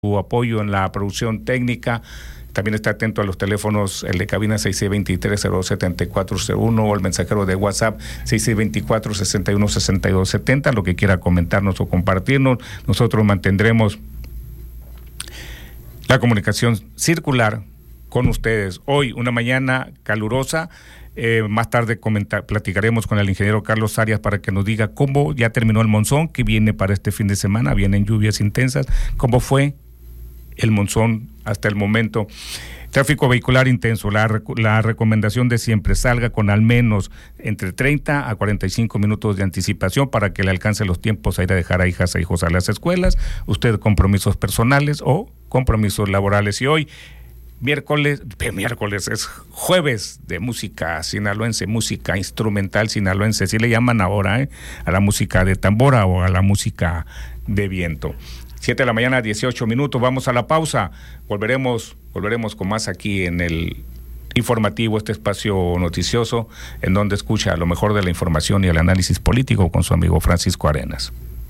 su apoyo en la producción técnica. También está atento a los teléfonos, el de cabina 6623-07401 o el mensajero de WhatsApp 6624-616270, lo que quiera comentarnos o compartirnos. Nosotros mantendremos la comunicación circular con ustedes. Hoy, una mañana calurosa. Más tarde platicaremos con el ingeniero Carlos Arias para que nos diga cómo ya terminó el monzón que viene para este fin de semana. Vienen lluvias intensas. ¿Cómo fue el monzón hasta el momento? Tráfico vehicular intenso. La recomendación de siempre: salga con al menos entre 30 a 45 minutos de anticipación para que le alcance los tiempos a ir a dejar a hijas e hijos a las escuelas. Usted, compromisos personales o compromisos laborales. Y hoy, miércoles es jueves de música sinaloense, música instrumental sinaloense, así le llaman ahora, a la música de tambora o a la música de viento. 7 de la mañana, 18 minutos, vamos a la pausa, volveremos con más aquí en el informativo, este espacio noticioso, en donde escucha lo mejor de la información y el análisis político con su amigo Francisco Arenas.